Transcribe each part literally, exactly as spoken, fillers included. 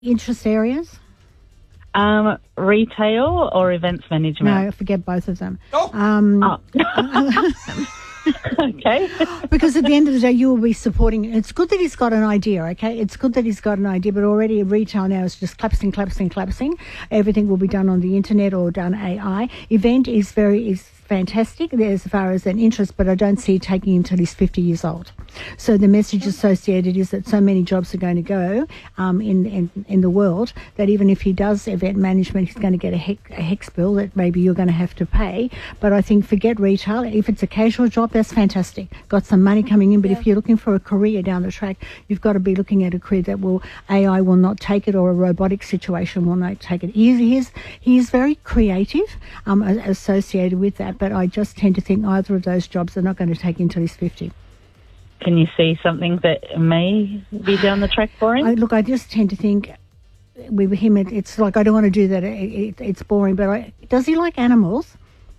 Interest areas? Um, retail or events management? No, forget both of them. Oh. Um, Oh. Okay. Because at the end of the day, you will be supporting. It's good that he's got an idea, okay? It's good that he's got an idea, but already retail now is just collapsing, collapsing, collapsing. Everything will be done on the internet or done A I. Event is very is fantastic as far as an interest, but I don't see it taking him until he's fifty years old. So the message associated is that so many jobs are going to go um, in, in in the world that even if he does event management, he's going to get a, hex, a hex bill that maybe you're going to have to pay. But I think forget retail. If it's a casual job, that's fantastic. Got some money coming in. But yeah. if you're looking for a career down the track, you've got to be looking at a career that will A I will not take it, or a robotic situation will not take it. He is, he is, he is very creative um, associated with that. But I just tend to think either of those jobs are not going to take him until he's fifty. Can you see something that may be down the track for him? I, look, I just tend to think with him, it, it's like I don't want to do that. It, it, it's boring. But I, does he like animals?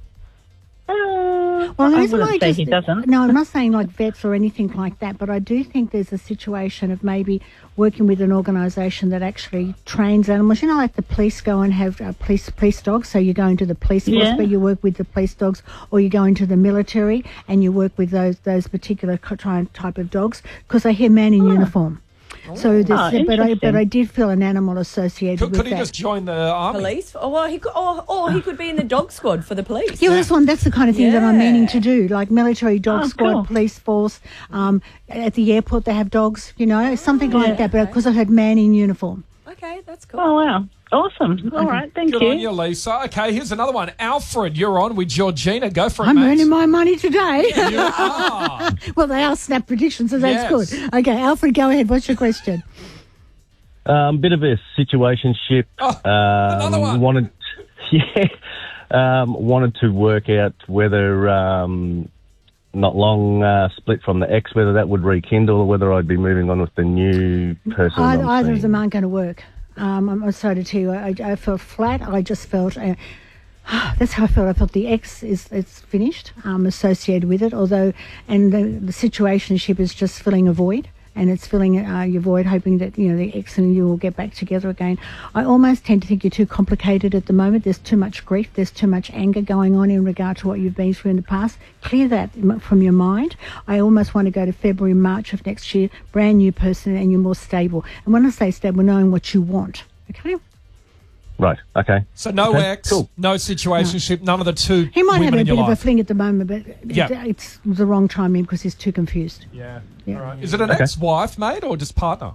Uh, well, I isn't wouldn't I say just, he doesn't. No, I'm not saying like vets or anything like that, but I do think there's a situation of maybe working with an organisation that actually trains animals. You know, like the police go and have uh, police police dogs, so you go into the police force, Yeah. but you work with the police dogs, or you go into the military and you work with those those particular type of dogs, because I hear man in Oh. uniform. So, this, Oh, but I but interesting. I did feel an animal associated Could, with could he that. just join the army? Police? Oh, well, he could, or, or he could be in the dog squad for the police. Yeah, well, that's one. That's the kind of thing that I'm meaning to Yeah. do, like military dog Oh, squad, cool. police force. Um, at the airport, they have dogs. You know, something like Yeah. that. But because I heard man in uniform. Okay, that's cool. Oh, wow. Awesome. All right. Thank Good you. on you, Lisa. Okay, here's another one. Alfred, you're on with Georgina. Go for it, I'm mate. earning my money today. You are. Well, they are snap predictions, so that's Yes. good. Okay, Alfred, go ahead. What's your question? Um, bit of a situationship. Oh, um, another one. Wanted, yeah, um, wanted to work out whether um, not long uh, split from the ex, whether that would rekindle, or whether I'd be moving on with the new person. Either, I'm either of seeing. them aren't going to work. Um, I'm I'm sorry to tell you, I, I felt flat. I just felt. Uh, That's how I felt. I felt the ex is it's finished, um, associated with it. Although, and the, the situationship is just filling a void, and it's filling uh, your void, hoping that you know the ex and you will get back together again. I almost tend to think you're too complicated at the moment. There's too much grief. There's too much anger going on in regard to what you've been through in the past. Clear that from your mind. I almost want to go to February, March of next year, brand new person, and you're more stable. And when I say stable, knowing what you want. Okay. Right. Okay. So no Okay, ex, cool. no situationship, none of the two He might have women a in bit your of a life. fling at the moment, but Yeah. it, it's the wrong timing because he's too confused. Yeah. Yeah. All right. Is it an Okay. ex-wife, mate, or just partner?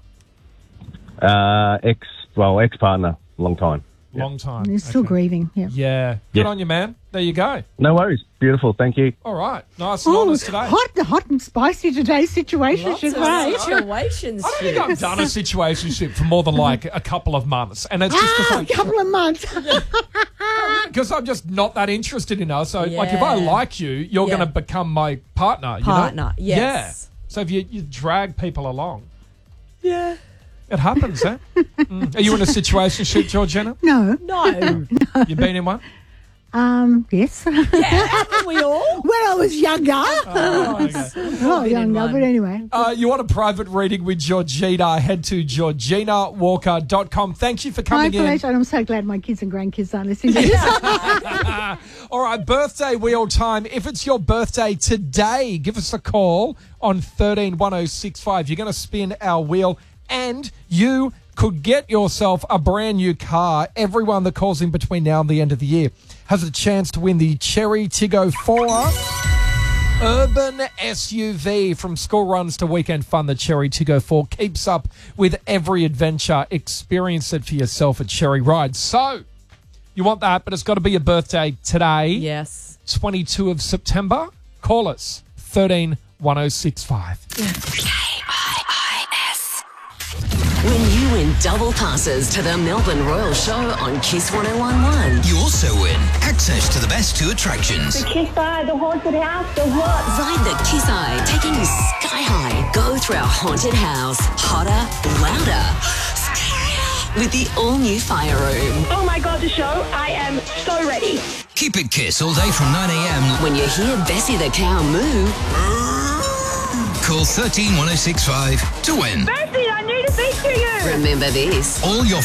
Uh, ex, well, ex-partner, long time. Yeah. Long time. He's still Okay. grieving. Yeah. Yeah. Good Yeah. on you, man. There you go. No worries. Beautiful. Thank you. All right. Nice and Oh, honest today. hot, hot and spicy today's situation. Lots of Right? situations. I don't think I've done a situationship for more than like a couple of months, and it's just Ah, a because couple of months. because I'm just not that interested in her. So, like, if I Yeah. like you, you're Yeah. going to become my partner. You Partner, know? yes. Yeah. So if you, you drag people along, Yeah. it happens, eh? Mm. Are you in a situationship, Georgina? No. No. You been in one? Um. Yes. Yeah, haven't we all? When I was younger. Oh, okay. Oh, younger, one. but anyway. Uh, you want a private reading with Georgina? Head to georgina walker dot com. Thank you for My coming in. pleasure. And I'm so glad my kids and grandkids aren't listening to this. All right, birthday wheel time. If it's your birthday today, give us a call on thirteen one oh six five. You're going to spin our wheel and you could get yourself a brand new car. Everyone that calls in between now and the end of the year has a chance to win the Cherry Tiggo four Urban S U V. From school runs to weekend fun, the Cherry Tiggo four keeps up with every adventure. Experience it for yourself at Cherry Ride. So, you want that, but it's got to be your birthday today. Yes. twenty-second of September. Call us, thirteen one oh six five. When you win double passes to the Melbourne Royal Show on Kiss one oh one point one. You also win access to the best two attractions. Kiss Eye, the haunted house, the what? Ride the Kiss Eye, taking you sky high. Go through our haunted house. Hotter, louder, scarier. With the all-new Fire Room. Oh my God, the show. I am so ready. Keep it Kiss all day from nine a.m. When you hear Bessie the cow moo, Call thirteen one oh six five to win. Bessie, I need to speak to you. Remember this. All your